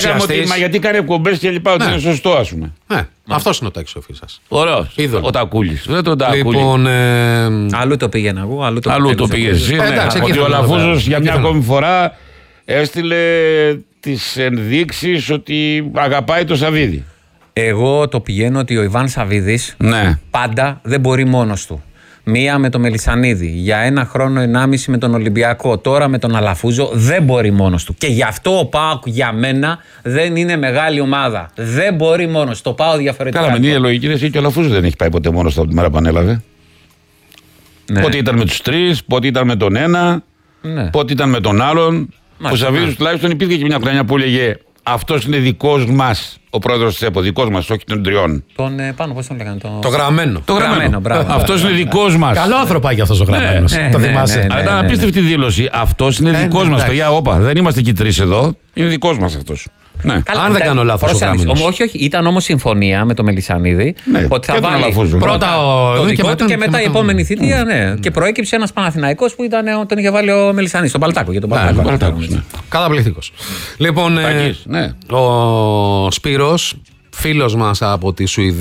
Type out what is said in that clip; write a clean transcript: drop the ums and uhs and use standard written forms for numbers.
Μα γιατί κάνει εκπομπές και λοιπά, ότι είναι σωστό, ας πούμε. Ναι, αυτός είναι ο Τάκης ο Φίσας. Ωραίος. Ο Τακούλης. Δεν τον Τακούλη. Λοιπόν, αλλού το πήγαινα εγώ, αλλού το πήγες εσύ. Ότι ο Αλαφούζος για μια ακόμη φορά έστειλε τις ενδείξεις ότι αγαπάει το Σαββίδι. Εγώ το πηγαίνω ότι ο Ιβάν Σαββίδης πάντα δεν μπορεί μόνος του. Μία με τον Μελισσανίδη, για 1 χρόνο, 1,5 με τον Ολυμπιακό, τώρα με τον Αλαφούζο, δεν μπορεί μόνος του. Και γι' αυτό ο ΠΑΟΚ για μένα δεν είναι μεγάλη ομάδα. Δεν μπορεί μόνος. Το πάω διαφορετικά. Καλά, με την ίδια λογική εσύ και ο Αλαφούζος δεν έχει πάει ποτέ μόνος του από τη μέρα που ανέλαβε. Ναι. Πότε ήταν με τους 3, πότε ήταν με τον ένα, πότε ήταν με τον άλλον. Ο Σαββίδης τουλάχιστον υπήρχε και μια χρονιά που έλεγε αυτός είναι δικός μας, ο πρόεδρος της ΕΠΟ, δικός μας, όχι των 3. Τον πάνω, πώς τον λέγανε. Το γραμμένο. Το γραμμένο. Αυτός είναι δικός μας. Καλό ανθρωπάκι αυτός ο γραμμένος. Το θυμάσαι. Αλλά ήταν απίστευτη δήλωση. Αυτός είναι δικός μας. Παιδιά, όπα, δεν είμαστε και 3 εδώ. Είναι δικός μας αυτός. Ναι. Καλά, αν δεν κάνω λάθος ο γραμμένος. Όχι, ήταν όμως συμφωνία με τον Μελισσανίδη. Ότι θα βάλει πρώτα το δικό του και μετά η επόμενη θητεία. Και προέκυψε ένας Παναθηναϊκός που τον είχε βάλει ο Μελισσανίδης, τον Παλτάκο. Καταπληκτικός. Λοιπόν, ο Σπύρος, φίλος μας από τη Σουηδία.